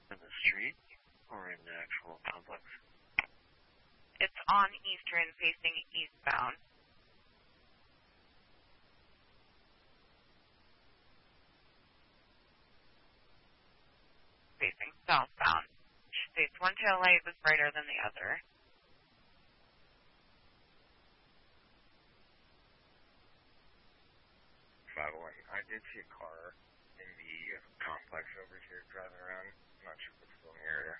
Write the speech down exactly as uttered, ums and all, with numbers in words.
In the street or in the actual complex? It's on Eastern, facing eastbound. Facing southbound. States one tail light was brighter than the other. five oh one. I did see a car in the complex over here driving around. I'm not sure if it's still in the area.